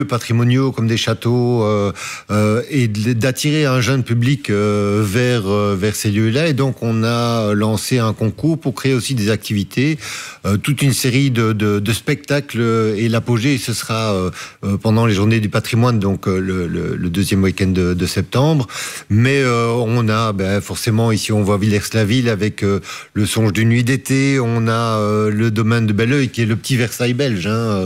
patrimoniaux comme des châteaux et d'attirer un jeune public vers ces lieux-là. Et donc, on a lancé un concours pour créer aussi des activités, toute une série de spectacles et l'apogée, ce sera pendant les journées du patrimoine, donc le deuxième week-end de septembre. Mais on a forcément, ici on voit Villers-la-Ville avec le songe d'une nuit d'été, on a le domaine de Belleuil qui est le petit Versailles belge,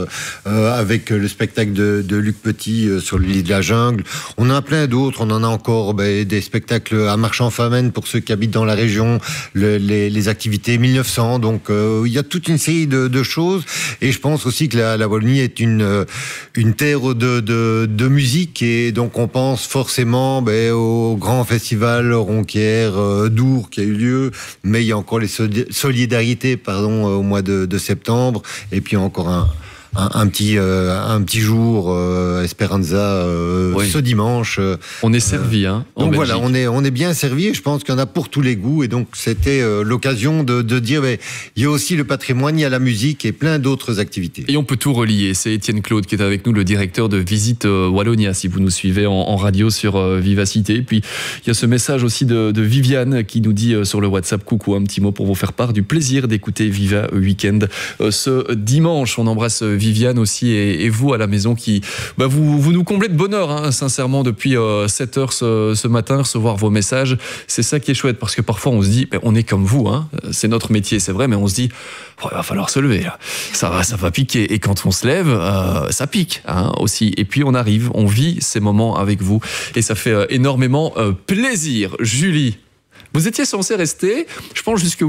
avec le spectacle de Luc Petit sur le lit de la jungle. On en a plein d'autres, on en a encore des spectacles à Marchand-Famenne pour ceux qui habitent dans la région, les activités 1900, donc il y a toute une série de choses, et je pense aussi que la Wallonie est une terre de musique, et donc on pense forcément au grand festival Ronquière d'Ours qui a eu lieu, mais il y a encore les solidarités au mois de septembre, et puis encore un petit jour Esperanza ce dimanche. On est servi, donc voilà, on est bien servi, et je pense qu'il y en a pour tous les goûts, et donc c'était l'occasion de dire il y a aussi le patrimoine, il y a la musique et plein d'autres activités. Et on peut tout relier. C'est Étienne Claude qui est avec nous, le directeur de Visite Wallonia, si vous nous suivez en radio sur Vivacité. Puis il y a ce message aussi de Viviane qui nous dit sur le WhatsApp: coucou, un petit mot pour vous faire part du plaisir d'écouter Viva Weekend ce dimanche. On embrasse Viviane aussi, et vous à la maison qui vous nous comblez de bonheur, sincèrement, depuis 7h ce matin, recevoir vos messages. C'est ça qui est chouette, parce que parfois on se dit on est comme vous, c'est notre métier, c'est vrai, mais on se dit il va falloir se lever là. Ça va piquer, et quand on se lève ça pique aussi, et puis on arrive, on vit ces moments avec vous, et ça fait énormément plaisir. Julie, vous étiez censé rester, je pense, jusqu'à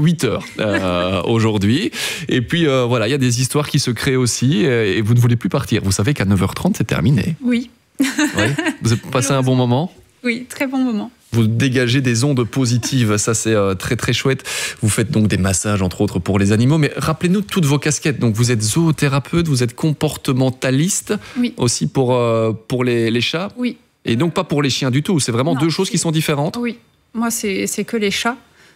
8h aujourd'hui. Et puis, voilà, il y a des histoires qui se créent aussi, et vous ne voulez plus partir. Vous savez qu'à 9h30, c'est terminé. Oui. Vous avez passé un bon moment ? Oui, très bon moment. Vous dégagez des ondes positives, ça c'est très très chouette. Vous faites donc des massages, entre autres, pour les animaux. Mais rappelez-nous toutes vos casquettes. Donc vous êtes zoothérapeute, vous êtes comportementaliste, oui, aussi pour les chats. Oui. Et donc pas pour les chiens du tout. C'est vraiment deux choses qui sont différentes. Oui. Moi, c'est que les chats.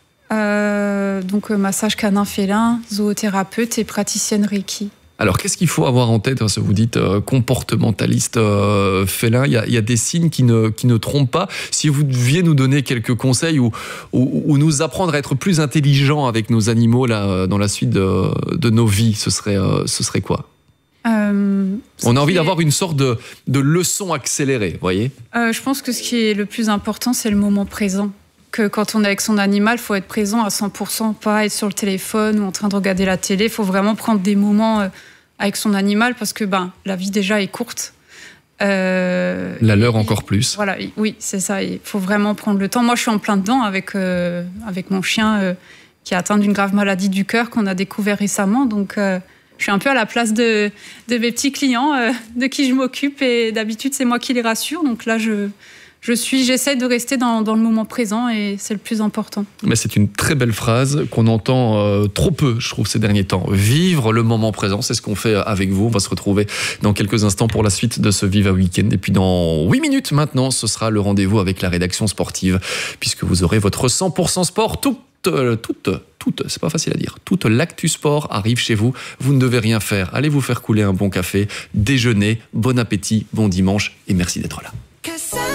Donc, massage canin félin, zoothérapeuute et praticienne Reiki. Alors, qu'est-ce qu'il faut avoir en tête, si vous dites comportementaliste félin? Il y a des signes qui ne trompent pas. Si vous deviez nous donner quelques conseils ou nous apprendre à être plus intelligents avec nos animaux là, dans la suite de nos vies, ce serait quoi? On a envie d'avoir une sorte de leçon accélérée, vous voyez? Je pense que ce qui est le plus important, c'est le moment présent. Que quand on est avec son animal, il faut être présent à 100%, pas être sur le téléphone ou en train de regarder la télé. Il faut vraiment prendre des moments avec son animal, parce que la vie déjà est courte. La leur encore plus. Voilà, oui, c'est ça. Il faut vraiment prendre le temps. Moi, je suis en plein dedans avec mon chien qui est atteint d'une grave maladie du cœur qu'on a découvert récemment. Donc, je suis un peu à la place de mes petits clients de qui je m'occupe, et d'habitude, c'est moi qui les rassure. Donc là, j'essaie de rester dans le moment présent, et c'est le plus important. Mais c'est une très belle phrase qu'on entend trop peu, je trouve, ces derniers temps. Vivre le moment présent, c'est ce qu'on fait avec vous. On va se retrouver dans quelques instants pour la suite de ce Viva Weekend. Et puis dans 8 minutes maintenant, ce sera le rendez-vous avec la rédaction sportive, puisque vous aurez votre 100% sport toute, c'est pas facile à dire, toute l'actu sport arrive chez vous. Vous ne devez rien faire. Allez vous faire couler un bon café, déjeuner, bon appétit, bon dimanche, et merci d'être là.